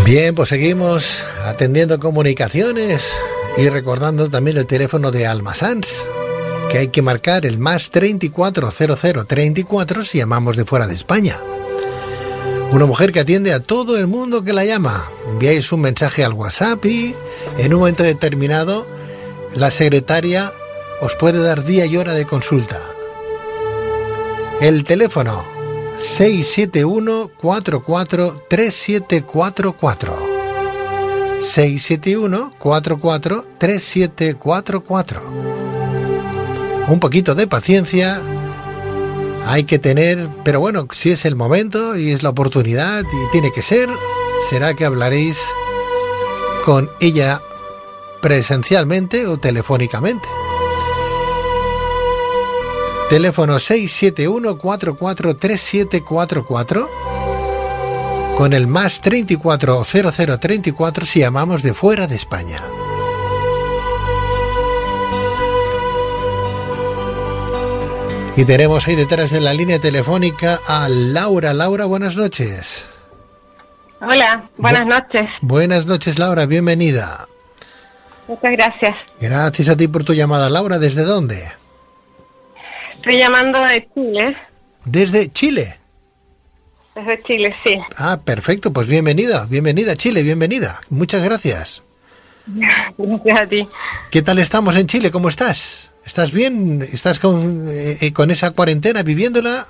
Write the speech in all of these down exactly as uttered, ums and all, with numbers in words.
Bien, pues seguimos atendiendo comunicaciones y recordando también el teléfono de Alma Sans, que hay que marcar el más treinta y cuatro cero cero treinta y cuatro si llamamos de fuera de España. Una mujer que atiende a todo el mundo que la llama. Enviáis un mensaje al WhatsApp y en un momento determinado la secretaria os puede dar día y hora de consulta. El teléfono seis siete uno cuatro cuatro tres siete cuatro cuatro. seis siete uno cuatro cuatro tres siete cuatro cuatro. Un poquito de paciencia hay que tener, pero bueno, si es el momento y es la oportunidad y tiene que ser, será que hablaréis con ella presencialmente o telefónicamente. Teléfono seis siete uno cuatro cuatro tres siete cuatro cuatro con el más treinta y cuatro cero cero treinta y cuatro si llamamos de fuera de España. Y tenemos ahí detrás de la línea telefónica a Laura. Laura, buenas noches. Hola, buenas Bu- noches. Buenas noches, Laura, bienvenida. Muchas gracias. Gracias a ti por tu llamada. Laura, ¿desde dónde? Estoy llamando de Chile. ¿Desde Chile? Desde Chile, sí. Ah, perfecto, pues bienvenida, bienvenida a Chile, bienvenida. Muchas gracias. Gracias a ti. ¿Qué tal estamos en Chile? ¿Cómo estás? ¿Estás bien? ¿Estás con, eh, con esa cuarentena viviéndola?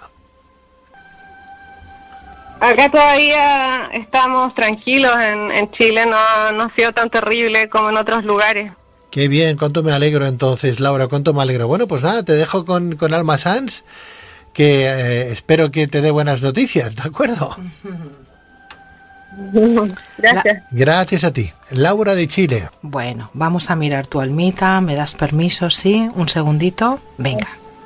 Acá todavía estamos tranquilos en, en Chile, no, no ha sido tan terrible como en otros lugares. Qué bien, cuánto me alegro entonces, Laura, cuánto me alegro. Bueno, pues nada, te dejo con, con Alma Sans, que eh, espero que te dé buenas noticias, ¿de acuerdo? Gracias. La... Gracias a ti. Laura de Chile. Bueno, vamos a mirar tu almita, ¿me das permiso? Sí, un segundito, venga.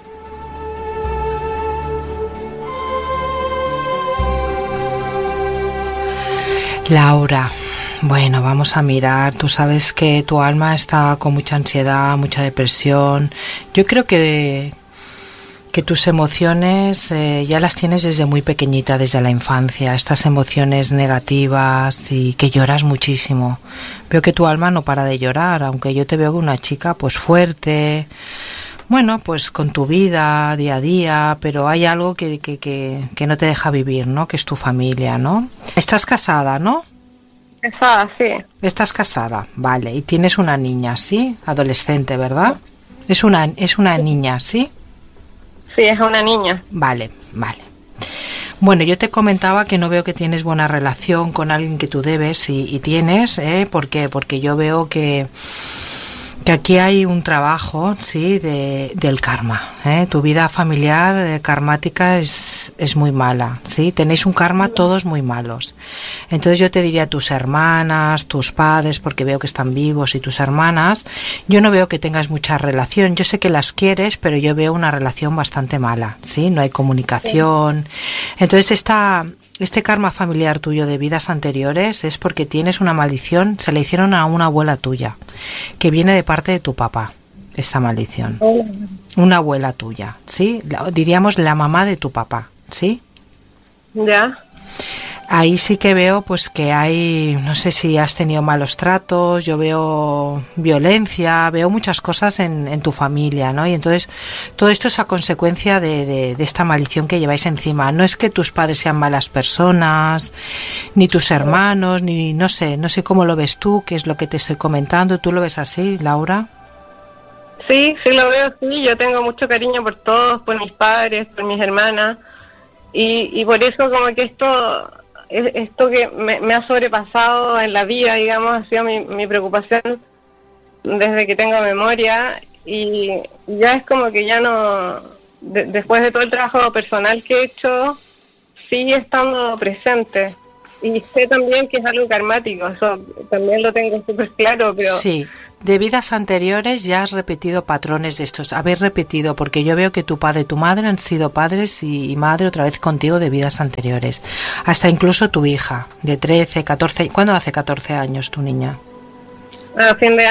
Laura, bueno, vamos a mirar. Tú sabes que tu alma está con mucha ansiedad, mucha depresión. Yo creo que, que tus emociones eh, ya las tienes desde muy pequeñita, desde la infancia. Estas emociones negativas y que lloras muchísimo. Veo que tu alma no para de llorar, aunque yo te veo una chica pues fuerte, bueno, pues con tu vida día a día, pero hay algo que, que, que, que no te deja vivir, ¿no? Que es tu familia, ¿no? Estás casada, ¿no? Casada, sí. Estás casada, vale, y tienes una niña, ¿sí? Adolescente, ¿verdad? Es una, es una niña, ¿sí? Sí, es una niña. Vale, vale. Bueno, yo te comentaba que no veo que tienes buena relación con alguien que tú debes y, y tienes, ¿eh? ¿Por qué? Porque yo veo que... que aquí hay un trabajo, sí, de, del karma, ¿eh? Tu vida familiar eh, karmática es, es muy mala, sí, tenéis un karma todos muy malos. Entonces yo te diría a tus hermanas, tus padres, porque veo que están vivos, y tus hermanas, yo no veo que tengas mucha relación. Yo sé que las quieres, pero yo veo una relación bastante mala, sí, no hay comunicación. Entonces esta... Este karma familiar tuyo de vidas anteriores es porque tienes una maldición, se le hicieron a una abuela tuya, que viene de parte de tu papá, esta maldición. Una abuela tuya, ¿sí? Diríamos la mamá de tu papá, ¿sí? Ya. Ahí sí que veo pues que hay, no sé si has tenido malos tratos, yo veo violencia, veo muchas cosas en, en tu familia, ¿no? Y entonces todo esto es a consecuencia de, de, de esta maldición que lleváis encima. No es que tus padres sean malas personas, ni tus hermanos, ni no sé, no sé cómo lo ves tú, qué es lo que te estoy comentando. ¿Tú lo ves así, Laura? Sí, sí lo veo, sí. Yo tengo mucho cariño por todos, por mis padres, por mis hermanas. Y, y por eso como que esto... esto que me, me ha sobrepasado en la vida, digamos, ha sido mi, mi preocupación desde que tengo memoria, y ya es como que ya no, de, después de todo el trabajo personal que he hecho, sigue estando presente. Y sé también que es algo karmático, eso también lo tengo súper claro, pero... Sí. De vidas anteriores ya has repetido patrones de estos, habéis repetido, porque yo veo que tu padre y tu madre han sido padres y, y madre otra vez contigo de vidas anteriores. Hasta incluso tu hija, de trece, catorce, ¿cuándo hace catorce años tu niña? A fin de año.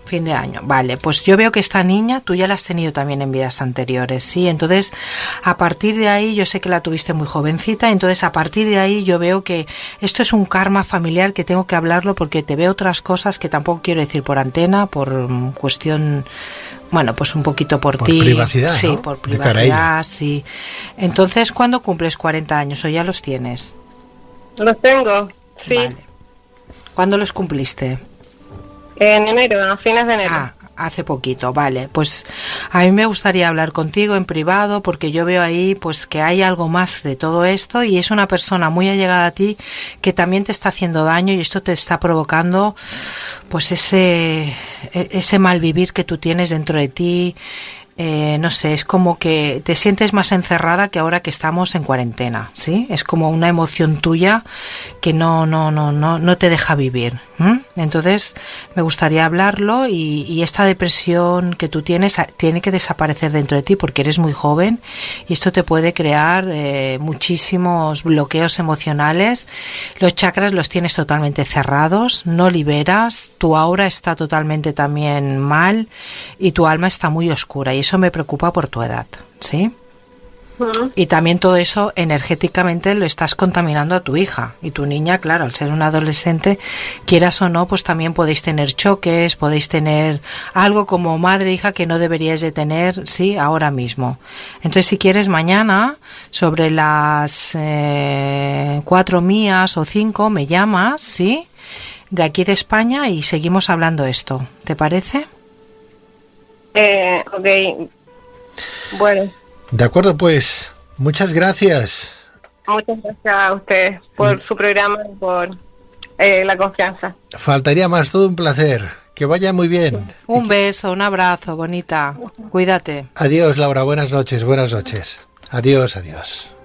Fin de año, vale, pues yo veo que esta niña tú ya la has tenido también en vidas anteriores, ¿sí? Entonces, a partir de ahí, yo sé que la tuviste muy jovencita, entonces a partir de ahí yo veo que esto es un karma familiar que tengo que hablarlo porque te veo otras cosas que tampoco quiero decir por antena, por um, cuestión, bueno, pues un poquito por, por ti. Privacidad, sí, ¿no? por privacidad, sí. Entonces, ¿cuándo cumples cuarenta años o ya los tienes? Los tengo, sí. Vale. ¿Cuándo los cumpliste? En enero, a fines de enero. Ah, hace poquito, vale. Pues a mí me gustaría hablar contigo en privado porque yo veo ahí pues que hay algo más de todo esto y es una persona muy allegada a ti que también te está haciendo daño y esto te está provocando pues ese ese mal vivir que tú tienes dentro de ti. Eh, no sé, es como que te sientes más encerrada que ahora que estamos en cuarentena, ¿sí? Es como una emoción tuya que no, no, no, no, no te deja vivir. ¿Mm? Entonces, me gustaría hablarlo y, y esta depresión que tú tienes tiene que desaparecer dentro de ti porque eres muy joven y esto te puede crear eh, muchísimos bloqueos emocionales. Los chakras los tienes totalmente cerrados, no liberas, tu aura está totalmente también mal y tu alma está muy oscura y eso me preocupa por tu edad, ¿sí? Uh-huh. Y también todo eso energéticamente lo estás contaminando a tu hija y tu niña, claro, al ser una adolescente, quieras o no, pues también podéis tener choques, podéis tener algo como madre e hija que no deberíais de tener, sí, ahora mismo. Entonces, si quieres mañana, sobre las eh, cuatro mías o cinco, me llamas, sí, de aquí de España y seguimos hablando esto. ¿Te parece? Eh, ok. Bueno. De acuerdo, pues, muchas gracias. Muchas gracias a ustedes por su programa y por eh, la confianza. Faltaría más, todo un placer. Que vaya muy bien. Un beso, un abrazo, bonita. Cuídate. Adiós, Laura, buenas noches, buenas noches. Adiós, adiós.